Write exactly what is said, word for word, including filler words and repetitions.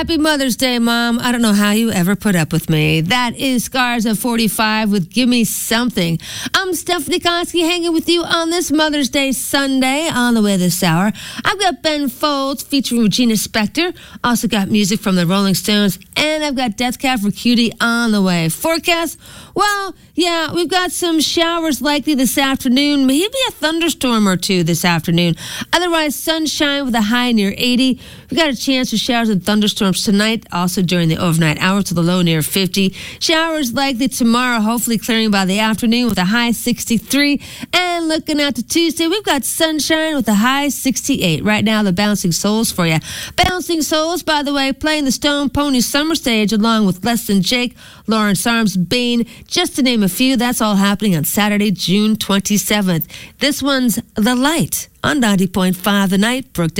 Happy Mother's Day, Mom. I don't know how you ever put up with me. That is Scars of forty-five with Give Me Something. I'm Stephanie Konsky hanging with you on this Mother's Day Sunday on the way this hour. I've got Ben Folds featuring Regina Spektor. Also got music from the Rolling Stones. And I've got Death Cab for Cutie on the way. Forecast? Well, yeah, we've got some showers likely this afternoon. Maybe a thunderstorm or two this afternoon. Otherwise, sunshine with a high near eighty. We've got a chance for showers and thunderstorms tonight, also during the overnight hours to the low near fifty. Showers likely tomorrow, hopefully clearing by the afternoon with a high sixty-three. And looking out to Tuesday, we've got sunshine with a high sixty-eight. Right now, the Bouncing Souls for you. Bouncing Souls, by the way, playing the Stone Pony Summer Stage along with Less Than Jake, Lawrence Arms, Bane, just to name a few. That's all happening on Saturday, June twenty-seventh. This one's The Light on ninety point five The Night. Brooke